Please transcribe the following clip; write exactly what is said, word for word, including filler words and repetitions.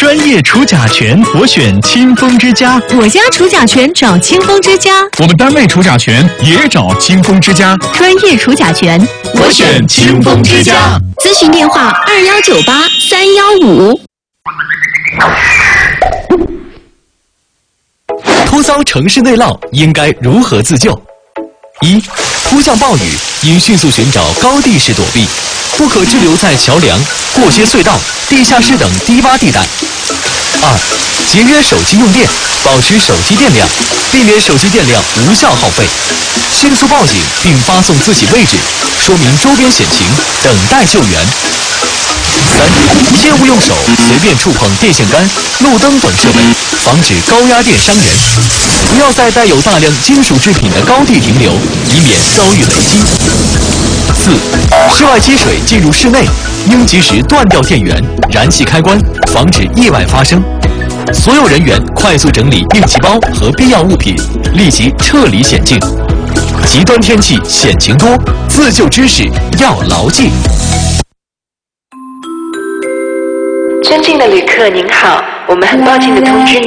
专业除甲醛，我选清风之家。 我家除甲醛找清风之家。 我们单位除甲醛也找清风之家。 专业除甲醛， 我选清风之家。 咨询电话：二幺九八三幺五。 突遭城市内涝，应该如何自救？一、突降暴雨，应迅速寻找高地势躲避，不可滞留在桥梁、过街隧道、地下室等低洼地带。二、节约手机用电，保持手机电量，避免手机电量无效耗费，迅速报警并发送自己位置，说明周边险情，等待救援。三、切勿用手随便触碰电线杆、路灯等设备，防止高压电伤人。不要在带有大量金属制品的高地停留，以免遭遇雷击。四、室外积水进入室内，应及时断掉电源、燃气开关，防止意外发生。所有人员快速整理应急包和必要物品，立即撤离险境。极端天气险情多，自救知识要牢记。 尊敬的旅客您好，我们很抱歉地通知您。